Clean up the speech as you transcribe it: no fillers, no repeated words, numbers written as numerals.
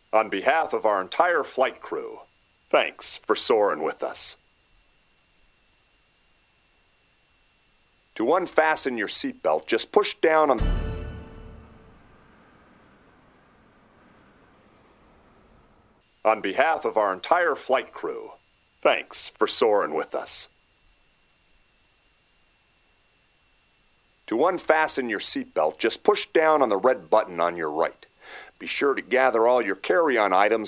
On behalf of our entire flight crew, thanks for soaring with us. To unfasten your seatbelt, just push down on... On behalf of our entire flight crew, thanks for soaring with us. To unfasten your seatbelt, just push down on the red button on your right. Be sure to gather all your carry-on items